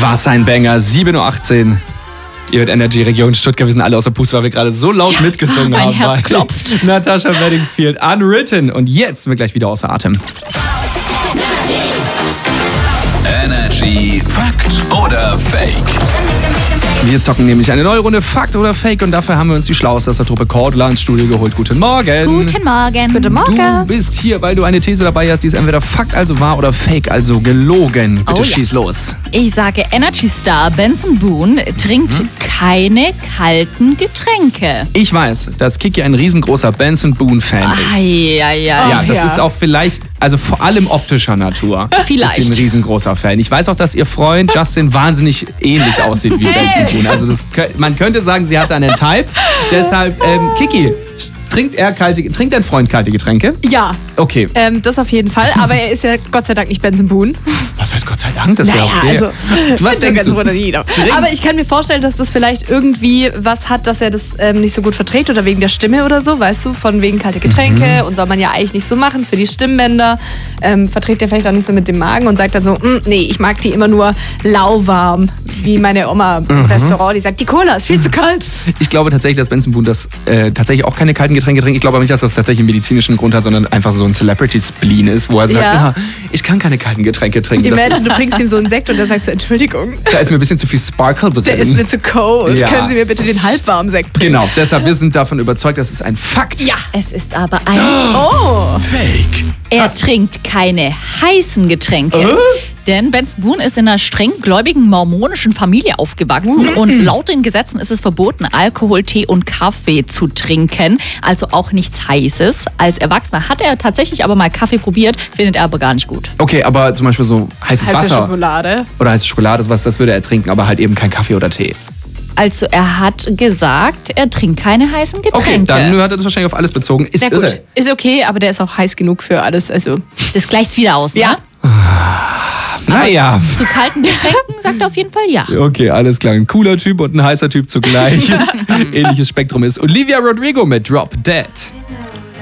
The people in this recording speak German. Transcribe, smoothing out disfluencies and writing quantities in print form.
Was ein Banger, 7.18 Uhr. Ihr hört Energy Region Stuttgart, wir sind alle außer Puste, weil wir gerade so laut mitgesungen mein haben. Herz klopft. Natasha Bedingfield, Unwritten. Und jetzt sind wir gleich wieder außer Atem. Energy Fakt oder Fake? Wir zocken nämlich eine neue Runde Fakt oder Fake und dafür haben wir uns die Schlauste aus der Truppe Cordula ins Studio geholt. Guten Morgen. Guten Morgen. Guten Morgen. Du bist hier, weil du eine These dabei hast, die ist entweder Fakt, also wahr, oder Fake, also gelogen. Bitte schieß los. Ich sage, Energy Star Benson Boone trinkt keine kalten Getränke. Ich weiß, dass Kiki ein riesengroßer Benson Boone-Fan ist. Ja, das ist auch vielleicht, also vor allem optischer Natur. Vielleicht. Ist sie ein riesengroßer Fan. Ich weiß auch, dass ihr Freund Justin wahnsinnig ähnlich aussieht wie Benson Boone. Also man könnte sagen, sie hat einen Type. Deshalb, Kiki, trinkt dein Freund kalte Getränke? Ja, Okay. das auf jeden Fall. Aber er ist ja Gott sei Dank nicht Benson Boone. Was heißt Gott sei Dank? Das wäre okay. also, Was denkst du? Aber ich kann mir vorstellen, dass das vielleicht irgendwie was hat, dass er das nicht so gut verträgt oder wegen der Stimme oder so, weißt du, von wegen kalte Getränke und soll man ja eigentlich nicht so machen für die Stimmbänder. Verträgt er vielleicht auch nicht so mit dem Magen und sagt dann so, nee, ich mag die immer nur lauwarm, wie meine Oma im Restaurant, die sagt, die Cola ist viel zu kalt. Ich glaube tatsächlich, dass Benson Boone tatsächlich auch keine kalten Getränke trinkt. Ich glaube aber nicht, dass das tatsächlich einen medizinischen Grund hat, sondern einfach so ein Celebrity-Spleen ist, wo er sagt, ich kann keine kalten Getränke trinken. Imagine, du bringst ihm so einen Sekt und der sagt so, Entschuldigung. Da ist mir ein bisschen zu viel Sparkle drin. Der ist mir zu cold. Ja. Können Sie mir bitte den halbwarmen Sekt bringen? Genau, deshalb wir sind davon überzeugt, das ist ein Fakt. Ja. Es ist aber ein... Fake. Er trinkt keine heißen Getränke. Denn Benson Boone ist in einer streng gläubigen mormonischen Familie aufgewachsen und laut den Gesetzen ist es verboten, Alkohol, Tee und Kaffee zu trinken, also auch nichts Heißes. Als Erwachsener hat er tatsächlich aber mal Kaffee probiert, findet er aber gar nicht gut. Okay, aber zum Beispiel so heißes Heiße Wasser Schokolade. oder heiße Schokolade, sowas, das würde er trinken, aber halt eben kein Kaffee oder Tee. Also er hat gesagt, er trinkt keine heißen Getränke. Okay, dann hat er das wahrscheinlich auf alles bezogen. Ist Sehr gut. irre. Ist okay, aber der ist auch heiß genug für alles. Also Das gleicht's wieder aus, ne? Ja. Naja. Zu kalten Getränken sagt er auf jeden Fall ja. Okay, alles klar. Ein cooler Typ und ein heißer Typ zugleich. Ähnliches Spektrum ist Olivia Rodrigo mit Drop Dead.